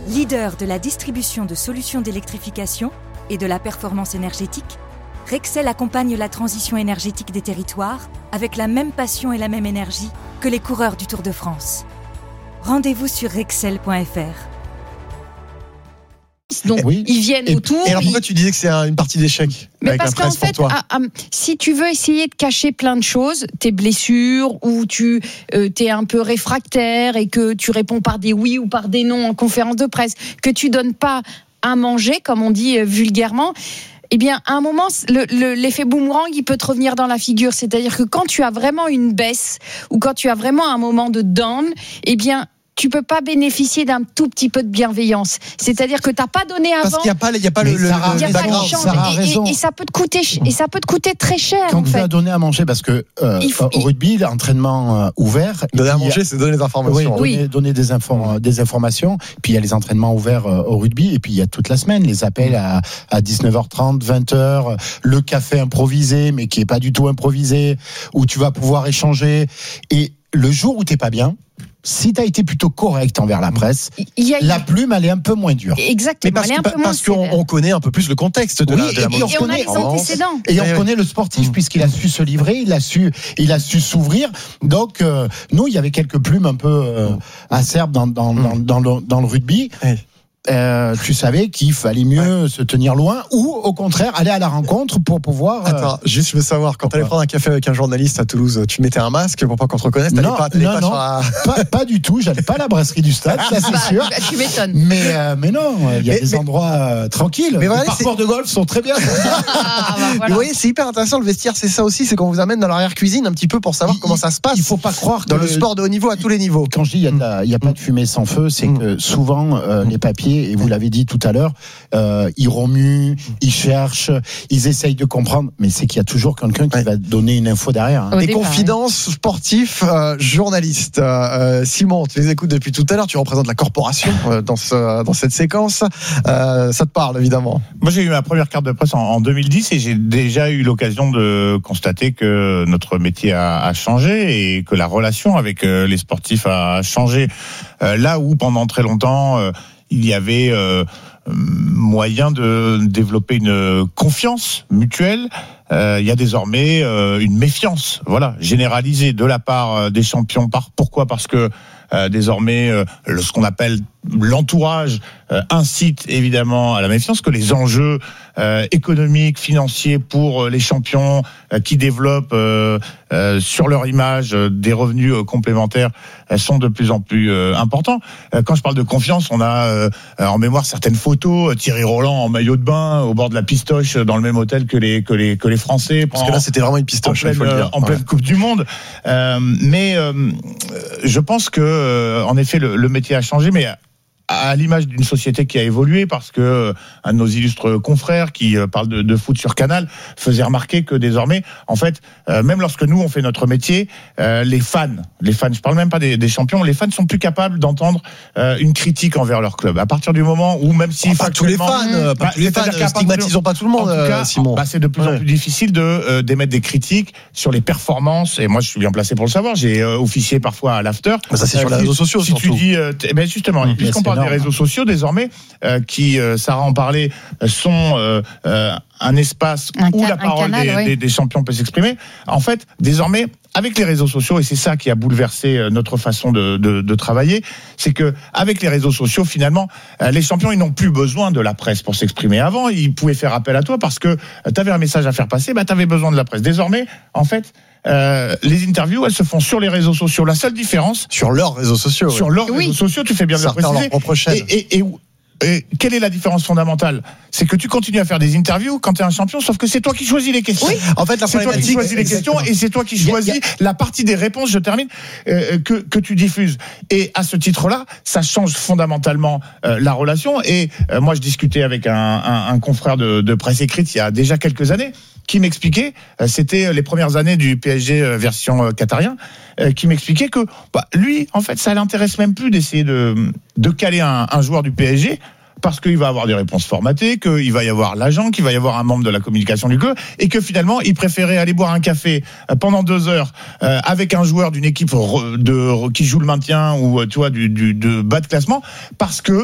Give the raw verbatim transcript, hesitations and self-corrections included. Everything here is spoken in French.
Leader de la distribution de solutions d'électrification et de la performance énergétique, Rexel accompagne la transition énergétique des territoires avec la même passion et la même énergie que les coureurs du Tour de France. Rendez-vous sur rexel point f r. Donc oui. Ils viennent et, autour. Et alors pourquoi ils... tu disais que c'est une partie d'échec? Mais avec parce la presse qu'en fait, pour toi ah, ah, si tu veux essayer de cacher plein de choses, tes blessures, ou tu euh, t'es un peu réfractaire et que tu réponds par des oui ou par des non en conférence de presse, que tu donnes pas à manger, comme on dit euh, vulgairement, eh bien, à un moment, le, le, l'effet boomerang, il peut te revenir dans la figure. C'est-à-dire que quand tu as vraiment une baisse ou quand tu as vraiment un moment de down, eh bien, tu peux pas bénéficier d'un tout petit peu de bienveillance. C'est-à-dire que t'as pas donné avant. Parce qu'il y a pas, il y a pas le, le, Sarah, le il y a pas de change. Et, et, et ça peut te coûter, et ça peut te coûter très cher. Quand en tu fait. as donné à manger, parce que euh, faut, au rugby, l'entraînement euh, ouvert. Donner à manger, c'est donner des informations. Oui, donner, donner des, inform- des informations. Puis il y a les entraînements ouverts euh, au rugby, et puis il y a toute la semaine les appels à, à dix-neuf heures trente, vingt heures, le café improvisé, mais qui est pas du tout improvisé, où tu vas pouvoir échanger. Et le jour où t'es pas bien, si tu as été plutôt correct envers la presse, il y a... la plume, elle est un peu moins dure. Exactement. Mais parce, elle est un que, peu parce moins qu'on on connaît un peu plus le contexte de oui, la, de la et, et on, et on a les antécédents. Et on connaît le sportif, mmh. puisqu'il a su se livrer, il a su, il a su s'ouvrir. Donc, euh, nous, il y avait quelques plumes un peu euh, acerbes dans, dans, mmh. dans, dans, le, dans le rugby. Oui. Euh, tu savais qu'il fallait mieux ouais. se tenir loin ou au contraire aller à la rencontre pour pouvoir. Attends, euh... juste je veux savoir, quand tu allais prendre un café avec un journaliste à Toulouse, tu mettais un masque pour pas qu'on te reconnaisse? Non, pas, non, pas, non, sur la... pas, pas du tout. J'allais pas à la brasserie du stade, ça c'est bah, sûr. Bah, tu m'étonnes. Mais euh, mais non, il y a mais, des mais... endroits euh, tranquilles. Mais voilà, les parcours de golf sont très bien. ah, bah, voilà. Vous voyez, c'est hyper intéressant le vestiaire. C'est ça aussi, c'est qu'on vous amène dans l'arrière-cuisine un petit peu pour savoir il, comment ça se passe. Il faut pas croire dans que le sport de haut niveau à tous les niveaux. Quand je dis il y a de la, il y a pas de fumée sans feu, c'est mmh. que souvent euh, les papiers, et vous l'avez dit tout à l'heure, Euh, ils remuent, ils cherchent, ils essayent de comprendre, mais c'est qu'il y a toujours quelqu'un qui ouais. va donner une info derrière. Hein. Les confidences sportifs, euh, journalistes. Euh, Simon, tu les écoutes depuis tout à l'heure, tu représentes la corporation euh, dans, ce, dans cette séquence. Euh, ça te parle évidemment. Moi j'ai eu ma première carte de presse en, en deux mille dix et j'ai déjà eu l'occasion de constater que notre métier a, a changé et que la relation avec euh, les sportifs a changé. Euh, là où pendant très longtemps euh, il y avait euh, moyen de développer une confiance mutuelle, euh, il y a désormais euh, une méfiance, voilà, généralisée de la part des champions. Par pourquoi ? Parce que euh, désormais, euh, ce qu'on appelle l'entourage euh, incite évidemment à la méfiance, que les enjeux euh, économiques, financiers pour euh, les champions euh, qui développent euh, euh, sur leur image euh, des revenus euh, complémentaires euh, sont de plus en plus euh, importants. Euh, quand je parle de confiance, on a euh, en mémoire certaines photos, euh, Thierry Roland en maillot de bain au bord de la pistoche dans le même hôtel que les que les que les Français. Parce que là, c'était vraiment une pistoche, en pleine, il faut le dire. En pleine ouais. Coupe du Monde. Euh, mais euh, je pense que euh, en effet le, le métier a changé, mais à l'image d'une société qui a évolué, parce que un de nos illustres confrères qui parle de, de foot sur Canal faisait remarquer que désormais, en fait, euh, même lorsque nous on fait notre métier, euh, les fans, les fans, je parle même pas des, des champions, les fans sont plus capables d'entendre euh, une critique envers leur club. À partir du moment où, même si oh, pas tous les fans, mmh. pas bah, tous les fans, stigmatisons pas tout le monde, en tout cas, Simon. Bah, c'est de plus ouais. en plus difficile de euh, d'émettre des critiques sur les performances. Et moi, je suis bien placé pour le savoir. J'ai euh, officié parfois à l'after. Bah, ça c'est euh, sur les réseaux sociaux si surtout. Tu dis, euh, ben justement, mmh, puisqu'on parle des réseaux sociaux désormais, euh, qui, euh, Sarah en parlait, sont euh, euh, un espace un où ca- la parole canal, des, ouais. des, des champions peut s'exprimer. En fait, désormais, avec les réseaux sociaux, et c'est ça qui a bouleversé notre façon de, de, de travailler, c'est que avec les réseaux sociaux, finalement, les champions, ils n'ont plus besoin de la presse pour s'exprimer. Avant, ils pouvaient faire appel à toi parce que tu avais un message à faire passer, bah, tu avais besoin de la presse. Désormais, en fait, Euh, les interviews, elles se font sur les réseaux sociaux. La seule différence, sur leurs réseaux sociaux, sur ouais. leurs oui. réseaux sociaux, tu fais bien de le préciser. Leur propre chaîne. Et, et, et, et quelle est la différence fondamentale ? C'est que tu continues à faire des interviews quand tu es un champion, sauf que c'est toi qui choisis les questions. Oui. En fait, la c'est toi qui choisis les questions et c'est toi qui choisis a, a... la partie des réponses, je termine, euh, que, que tu diffuses. Et à ce titre-là, ça change fondamentalement euh, la relation. Et euh, moi, je discutais avec un, un, un confrère de, de presse écrite il y a déjà quelques années, qui m'expliquait, euh, c'était les premières années du P S G euh, version euh, qatarien, euh, qui m'expliquait que bah, lui, en fait, ça l'intéresse même plus d'essayer de, de caler un, un joueur du P S G, parce qu'il va avoir des réponses formatées, qu'il va y avoir l'agent, qu'il va y avoir un membre de la communication du club, et que finalement, il préférait aller boire un café pendant deux heures euh, avec un joueur d'une équipe de, qui joue le maintien ou tu vois, du, du, de bas de classement, parce que